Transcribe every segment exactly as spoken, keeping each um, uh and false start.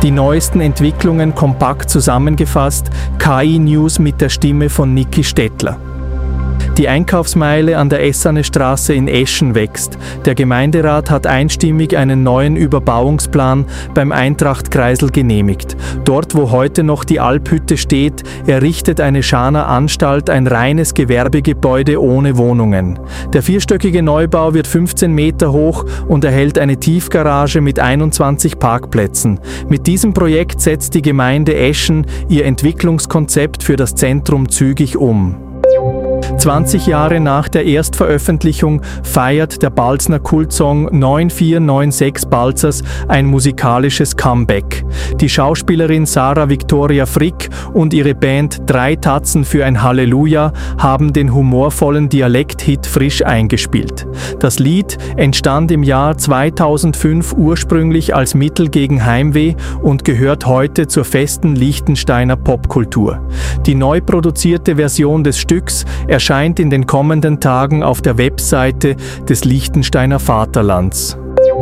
Die neuesten Entwicklungen kompakt zusammengefasst, K I-News mit der Stimme von Niki Stettler. Die Einkaufsmeile an der Essanestraße in Eschen wächst. Der Gemeinderat hat einstimmig einen neuen Überbauungsplan beim Eintracht-Kreisel genehmigt. Dort, wo heute noch die Alphütte steht, errichtet eine Schaner Anstalt ein reines Gewerbegebäude ohne Wohnungen. Der vierstöckige Neubau wird fünfzehn Meter hoch und erhält eine Tiefgarage mit einundzwanzig Parkplätzen. Mit diesem Projekt setzt die Gemeinde Eschen ihr Entwicklungskonzept für das Zentrum zügig um. zwanzig Jahre nach der Erstveröffentlichung feiert der Balzner Kultsong neun vier neun sechs Balzers ein musikalisches Comeback. Die Schauspielerin Sarah Victoria Frick und ihre Band Drei Tatzen für ein Halleluja haben den humorvollen Dialekt-Hit frisch eingespielt. Das Lied entstand im Jahr zweitausendfünf ursprünglich als Mittel gegen Heimweh und gehört heute zur festen Liechtensteiner Popkultur. Die neu produzierte Version des Stücks erscheint in den kommenden Tagen auf der Webseite des Liechtensteiner Vaterlands.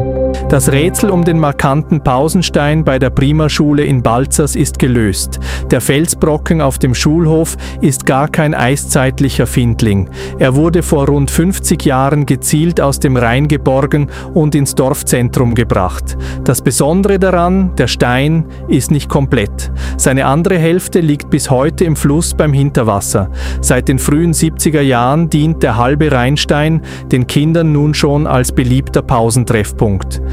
Das Rätsel um den markanten Pausenstein bei der Primarschule in Balzers ist gelöst. Der Felsbrocken auf dem Schulhof ist gar kein eiszeitlicher Findling. Er wurde vor rund fünfzig Jahren gezielt aus dem Rhein geborgen und ins Dorfzentrum gebracht. Das Besondere daran, der Stein ist nicht komplett. Seine andere Hälfte liegt bis heute im Fluss beim Hinterwasser. Seit den frühen siebziger Jahren dient der halbe Rheinstein den Kindern nun schon als beliebter Pausentreffpunkt.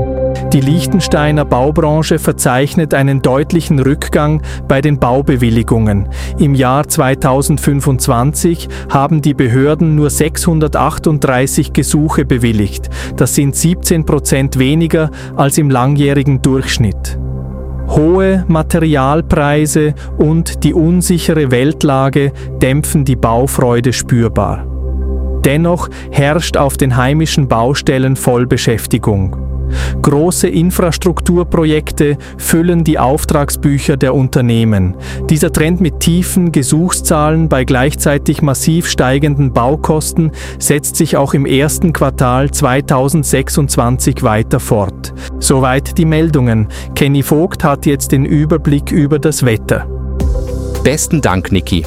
Die Liechtensteiner Baubranche verzeichnet einen deutlichen Rückgang bei den Baubewilligungen. Im Jahr zweitausendfünfundzwanzig haben die Behörden nur sechshundertachtunddreißig Gesuche bewilligt. Das sind siebzehn Prozent weniger als im langjährigen Durchschnitt. Hohe Materialpreise und die unsichere Weltlage dämpfen die Baufreude spürbar. Dennoch herrscht auf den heimischen Baustellen Vollbeschäftigung. Große Infrastrukturprojekte füllen die Auftragsbücher der Unternehmen. Dieser Trend mit tiefen Gesuchszahlen bei gleichzeitig massiv steigenden Baukosten setzt sich auch im ersten Quartal zweitausendsechsundzwanzig weiter fort. Soweit die Meldungen. Kenny Vogt hat jetzt den Überblick über das Wetter. Besten Dank, Niki.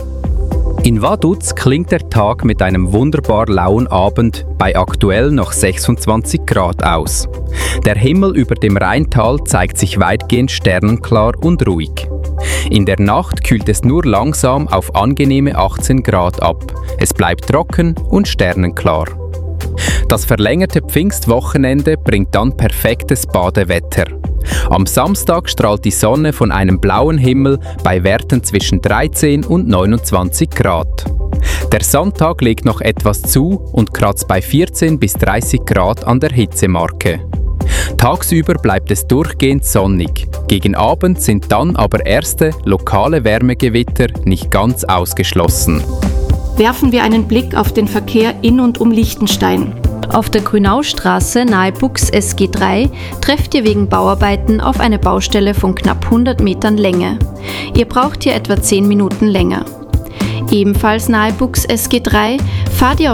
In Vaduz klingt der Tag mit einem wunderbar lauen Abend bei aktuell noch sechsundzwanzig Grad aus. Der Himmel über dem Rheintal zeigt sich weitgehend sternenklar und ruhig. In der Nacht kühlt es nur langsam auf angenehme achtzehn Grad ab. Es bleibt trocken und sternenklar. Das verlängerte Pfingstwochenende bringt dann perfektes Badewetter. Am Samstag strahlt die Sonne von einem blauen Himmel bei Werten zwischen dreizehn und neunundzwanzig Grad. Der Sonntag legt noch etwas zu und kratzt bei vierzehn bis dreißig Grad an der Hitzemarke. Tagsüber bleibt es durchgehend sonnig. Gegen Abend sind dann aber erste lokale Wärmegewitter nicht ganz ausgeschlossen. Werfen wir einen Blick auf den Verkehr in und um Liechtenstein. Auf der Grünaustraße nahe Bux S G drei trefft ihr wegen Bauarbeiten auf eine Baustelle von knapp hundert Metern Länge. Ihr braucht hier etwa zehn Minuten länger. Ebenfalls nahe Bux S G drei fahrt ihr